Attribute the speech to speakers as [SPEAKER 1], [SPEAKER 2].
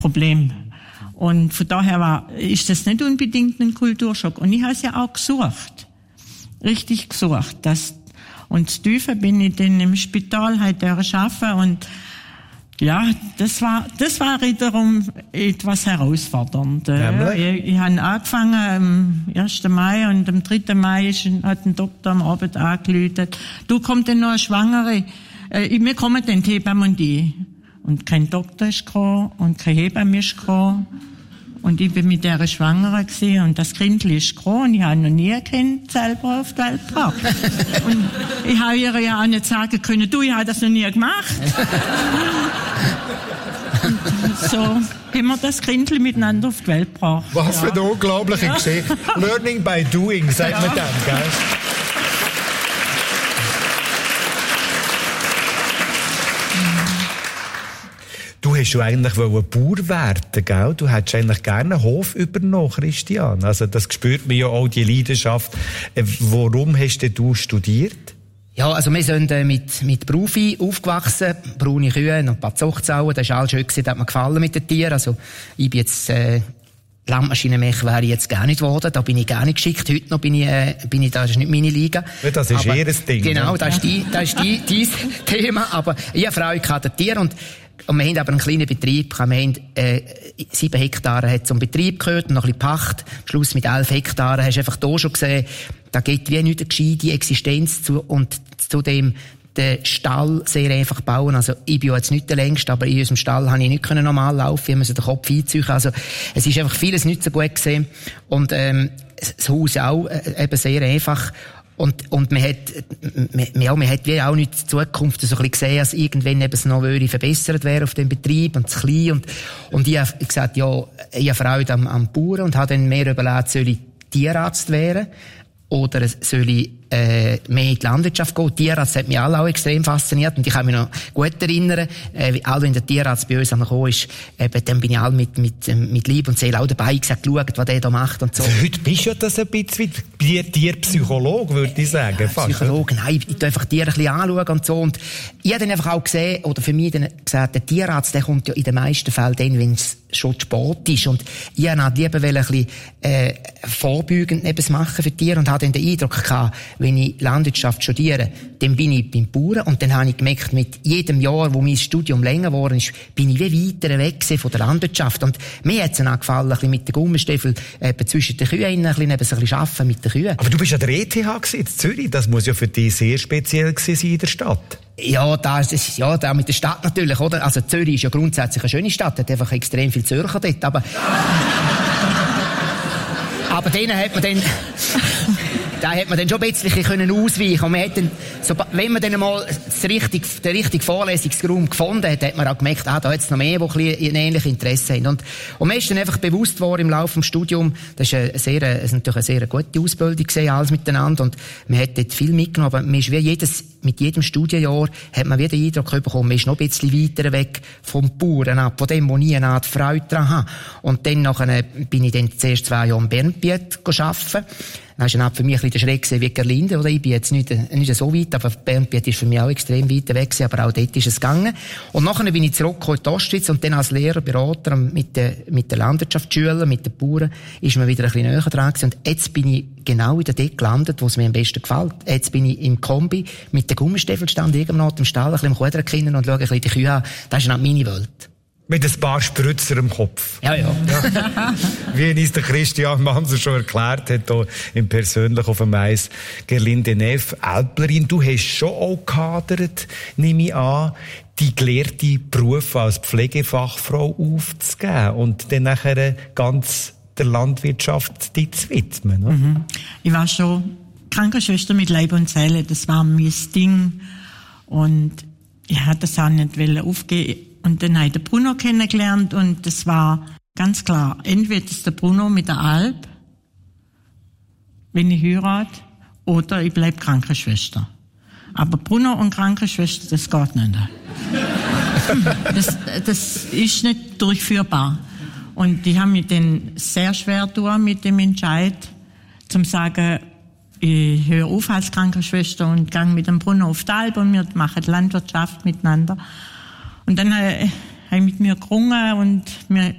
[SPEAKER 1] Problem. Und von daher ist das nicht unbedingt ein Kulturschock. Und ich habe es ja auch gesucht. Richtig gesucht. Und das Tiefe bin ich dann im Spital halt arbeiten und ja, das war wiederum etwas herausfordernd. Ich habe angefangen am 1. Mai und am 3. Mai hat ein Doktor am Abend angerufen. Du, kommt denn noch eine Schwangere? Wir kommen dann die Hebamme und ich. Und kein Doktor ist gekommen und keine Hebamme ist gekommen. Und ich bin mit der Schwangere gewesen und das Kindli ist gekommen und ich habe noch nie ein Kind selber auf die Welt gebracht. Und ich habe ihr ja auch nicht sagen können, du, ich habe das noch nie gemacht. Und so haben wir das Kindli miteinander auf die Welt gebracht.
[SPEAKER 2] Was für eine unglaubliche Geschichte. Learning by doing, sagt man dann, gell? Du hast ja eigentlich Bauer werden, gell? Du hättest eigentlich gerne einen Hof übernommen, Christian. Also das spürt man ja auch, die Leidenschaft. Warum hast du studiert?
[SPEAKER 3] Ja, also wir sind mit Berufen aufgewachsen, braune Kühe und ein paar Zuchtsauen. Das war alles schön, das hat mir gefallen mit den Tieren. Also ich bin jetzt Landmaschinenmech wäre ich jetzt gar nicht geworden, da bin ich gar nicht geschickt. Heute noch bin ich da, das ist nicht meine Liga.
[SPEAKER 2] Ja, das ist ihr Ding.
[SPEAKER 3] Genau, das ist dein Thema. Aber ich habe Freude gehabt an Tieren und wir haben aber einen kleinen Betrieb. Wir haben 7 Hektare hat zum Betrieb gehört und noch ein bisschen Pacht. Am Schluss mit 11 Hektaren hast du einfach hier schon gesehen, da geht wie nicht eine gescheite Existenz zu und zudem den Stall sehr einfach bauen. Also, ich bin ja jetzt nicht der Längste, aber in unserem Stall habe ich nicht normal laufen. Wir müssen den Kopf einziehen. Also, es ist einfach vieles nicht so gut gesehen. Und, das Haus auch, eben sehr einfach. Und man hat wie auch nicht die Zukunft so ein bisschen gesehen, dass irgendwann eben es noch verbessert wäre auf dem Betrieb und zu klein. Und ich habe gesagt, ja, ich habe Freude am Bauern und habe dann mehr überlegt, soll ich Tierarzt werden oder soll ich mehr in die Landwirtschaft gehen. Tierarzt hat mich auch extrem fasziniert und ich kann mich noch gut erinnern, wenn der Tierarzt bei uns gekommen ist, dann bin ich auch mit Liebe und Seele auch dabei gesagt, schaut, was der da macht und so.
[SPEAKER 2] Also heute bist du ja das ein bisschen wie Tierpsychologe, würde ich sagen.
[SPEAKER 3] Psychologe, nein, ich tue einfach Tiere ein bisschen anschauen und so. Und ich habe dann einfach auch gesehen, oder für mich dann gesagt, der Tierarzt, der kommt ja in den meisten Fällen dann, wenn es schon zu spät ist. Und ich wollte halt lieber ein bisschen vorbeugend etwas machen für Tiere und habe dann den Eindruck gehabt, wenn ich Landwirtschaft studiere, dann bin ich beim Bauern und dann habe ich gemerkt, mit jedem Jahr, wo mein Studium länger geworden ist, bin ich wie weiter weg von der Landwirtschaft. Und mir hat es dann auch gefallen, ein bisschen mit den Gummistiefeln zwischen den Kühen ein bisschen arbeiten mit den Kühen.
[SPEAKER 2] Aber du bist an der ETH in Zürich, das muss ja für dich sehr speziell gewesen sein in der Stadt.
[SPEAKER 3] Ja, da mit der Stadt natürlich, oder? Also Zürich ist ja grundsätzlich eine schöne Stadt, hat einfach extrem viel Zürcher dort, aber denen hat man dann da hat man dann schon ein bisschen ausweichen. Und man hat dann, wenn man dann mal den richtigen Vorlesungsraum gefunden hat, hat man auch gemerkt, da hat es noch mehr, die ein ähnliches Interesse haben. Und mir ist dann einfach bewusst geworden im Laufe des Studiums, das ist natürlich eine sehr gute Ausbildung gewesen, alles miteinander. Und man hat dort viel mitgenommen, aber man ist mit jedem Studienjahr hat man wieder den Eindruck bekommen, man ist noch ein bisschen weiter weg vom Bauern ab, von dem, wo ich eine Art Freude daran habe. Und dann bin ich dann zuerst 2 Jahre in Bernbiet arbeiten. Das war für mich ein bisschen der Schreck wie Gerlinde, oder? Ich bin jetzt nicht so weit, aber Bernbiet ist für mich auch extrem weit weg gewesen, aber auch dort ist es gegangen. Und nachher bin ich zurückgekommen in die Ostschweiz und dann als Lehrer, Berater mit den Landwirtschaftsschülern, mit den Bauern, ist mir wieder ein bisschen näher dran gewesen. Und jetzt bin ich genau wieder dort gelandet, wo es mir am besten gefällt. Jetzt bin ich im Kombi mit den Gummistiefeln stand irgendwo im Stall, ein bisschen am Kuderkind und schaue ein bisschen die Kühe an. Das ist nicht meine Welt.
[SPEAKER 2] Mit ein paar Spritzer im Kopf.
[SPEAKER 3] Ja.
[SPEAKER 2] Wie uns der Christian Manser schon erklärt hat, hier im Persönlich auf dem Eis, Gerlinde Neff, Älplerin, du hast schon auch gehadert, nehme ich an, die gelehrte Beruf als Pflegefachfrau aufzugeben und dann nachher ganz der Landwirtschaft die zu widmen. Ne?
[SPEAKER 1] Mhm. Ich war schon Krankenschwester mit Leib und Seele, das war mein Ding und ich hatte das auch nicht aufgeben. Und dann habe ich den Bruno kennengelernt und das war ganz klar, entweder ist der Bruno mit der Alp, wenn ich heirate, oder ich bleibe Krankenschwester. Aber Bruno und Krankenschwester, das geht nicht. Das ist nicht durchführbar. Und ich habe mich dann sehr schwer getan mit dem Entscheid, zum sagen, ich höre auf als Krankenschwester und gehe mit dem Bruno auf die Alp und wir machen Landwirtschaft miteinander. Und dann habe ich mit mir gerungen und wir